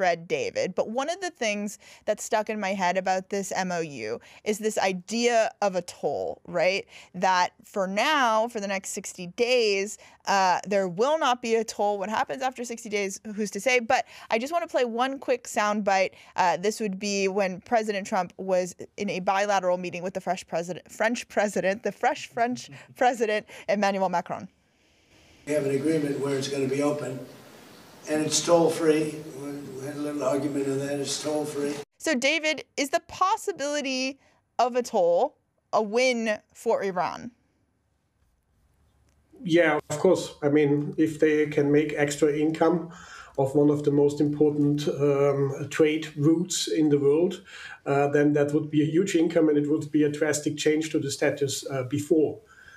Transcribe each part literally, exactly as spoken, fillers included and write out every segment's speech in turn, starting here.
thread, David, but one of the things that stuck in my head about this M O U is this idea of a toll, right? That for now, for the next sixty days, uh, there will not be a toll. What happens after sixty days, who's to say? But I just want to play one quick soundbite. Uh, this would be when President Trump was in a bilateral meeting with the French president, French president, the fresh French president, Emmanuel Macron. We have an agreement where it's going to be open, and it's toll-free. We had a little argument on that. It's toll-free. So, David, is the possibility of a toll a win for Iran? Yeah, of course. I mean, if they can make extra income of one of the most important um, trade routes in the world, uh, then that would be a huge income, and it would be a drastic change to the status uh, before.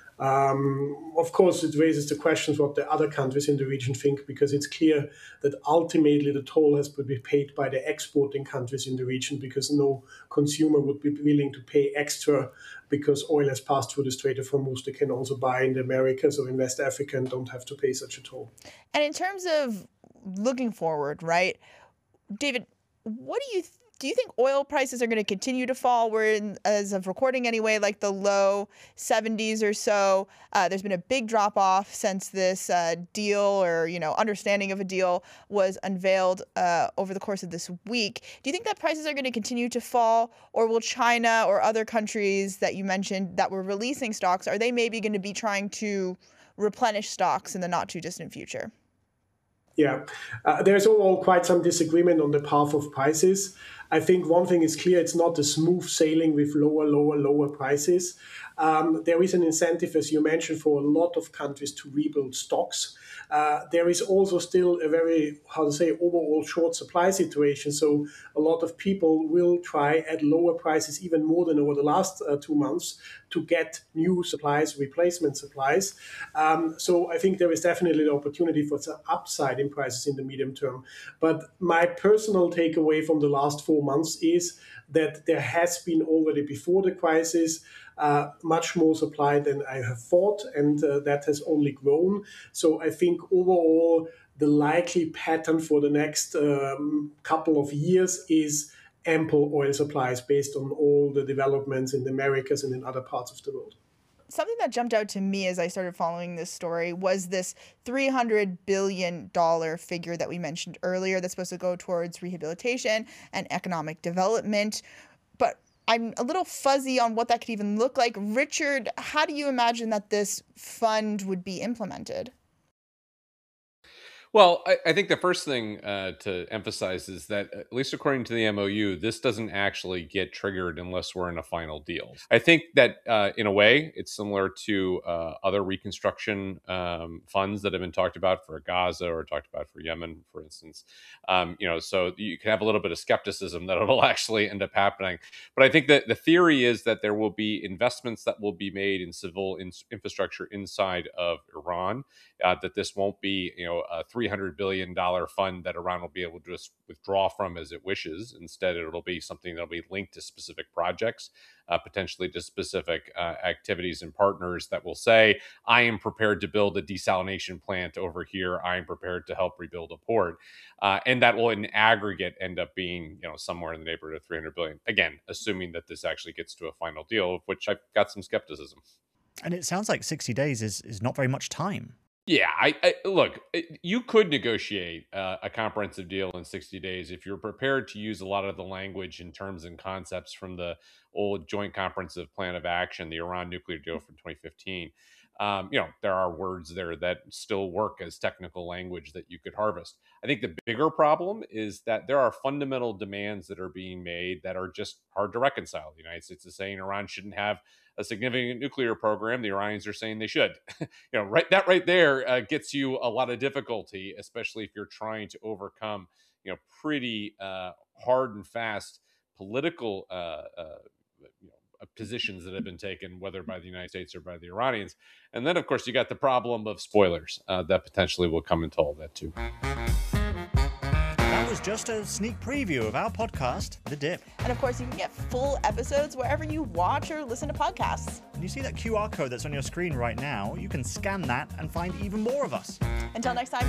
Um, of course, it raises the questions what the other countries in the region think, because it's clear that ultimately the toll has to be paid by the exporting countries in the region, because no consumer would be willing to pay extra because oil has passed through the Strait of Hormuz. They can also buy in the Americas or in West Africa and don't have to pay such a toll. And in terms of looking forward, right, David, what do you think? Do you think oil prices are going to continue to fall? We're in, as of recording anyway, like the low seventies or so. Uh, there's been a big drop off since this uh, deal or, you know, understanding of a deal was unveiled uh, over the course of this week. Do you think that prices are going to continue to fall, or will China or other countries that you mentioned that were releasing stocks, are they maybe going to be trying to replenish stocks in the not too distant future? Yeah, uh, there's overall quite some disagreement on the path of prices. I think one thing is clear, it's not a smooth sailing with lower, lower, lower prices. Um, there is an incentive, as you mentioned, for a lot of countries to rebuild stocks. Uh, there is also still a very, how to say, overall short supply situation. So a lot of people will try at lower prices, even more than over the last uh, two months, to get new supplies, replacement supplies. Um, so I think there is definitely an opportunity for some upside in prices in the medium term. But my personal takeaway from the last four months is that there has been already before the crisis uh, much more supply than I have thought, and uh, that has only grown. So I think overall the likely pattern for the next um, couple of years is ample oil supplies based on all the developments in the Americas and in other parts of the world. Something that jumped out to me as I started following this story was this three hundred billion dollars figure that we mentioned earlier that's supposed to go towards rehabilitation and economic development. But I'm a little fuzzy on what that could even look like. Richard, how do you imagine that this fund would be implemented? Well, I, I think the first thing uh, to emphasize is that, at least according to the M O U, this doesn't actually get triggered unless we're in a final deal. I think that, uh, in a way, it's similar to uh, other reconstruction um, funds that have been talked about for Gaza or talked about for Yemen, for instance. Um, you know, so you can have a little bit of skepticism that it'll actually end up happening. But I think that the theory is that there will be investments that will be made in civil in- infrastructure inside of Iran. Uh, that this won't be, you know, a three hundred billion dollars fund that Iran will be able to just withdraw from as it wishes. Instead, it'll be something that'll be linked to specific projects, uh, potentially to specific uh, activities and partners that will say, I am prepared to build a desalination plant over here. I am prepared to help rebuild a port. Uh, and that will in aggregate end up being, you know, somewhere in the neighborhood of three hundred billion dollars. Again, assuming that this actually gets to a final deal, of which I've got some skepticism. And it sounds like sixty days is, is not very much time. Yeah, I, I look, you could negotiate uh, a comprehensive deal in sixty days if you're prepared to use a lot of the language and terms and concepts from the old Joint Comprehensive Plan of Action, the Iran nuclear deal from twenty fifteen. Um, you know, there are words there that still work as technical language that you could harvest. I think the bigger problem is that there are fundamental demands that are being made that are just hard to reconcile. The United States is saying Iran shouldn't have a significant nuclear program. The Iranians are saying they should. you know, right, that right there uh, gets you a lot of difficulty, especially if you're trying to overcome, you know, pretty uh, hard and fast political uh, uh, you know, positions that have been taken, whether by the United States or by the Iranians. And then, of course, you got the problem of spoilers uh, that potentially will come into all that too. That was just a sneak preview of our podcast, The Dip. And of course, you can get full episodes wherever you watch or listen to podcasts. And you see that Q R code that's on your screen right now? You can scan that and find even more of us. Until next time.